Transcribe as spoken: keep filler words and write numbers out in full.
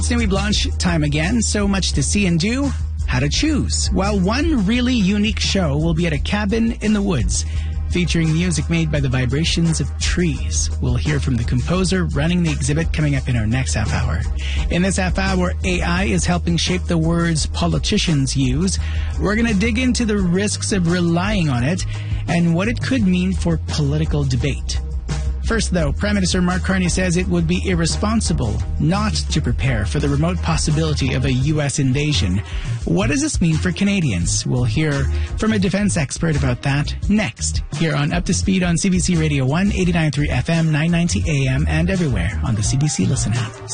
Nuit Blanche time again. So much to see and do. How to choose? Well, one really unique show will be at a cabin in the woods, featuring music made by the vibrations of trees. We'll hear from the composer running the exhibit coming up in our next half hour. In this half hour, A I is helping shape the words politicians use. We're going to dig into the risks of relying on it and what it could mean for political debate. First, though, Prime Minister Mark Carney says it would be irresponsible not to prepare for the remote possibility of a U S invasion. What does this mean for Canadians? We'll hear from a defense expert about that next, here on Up to Speed on C B C Radio one, eighty-nine point three F M, nine ninety A M, and everywhere on the C B C Listen app.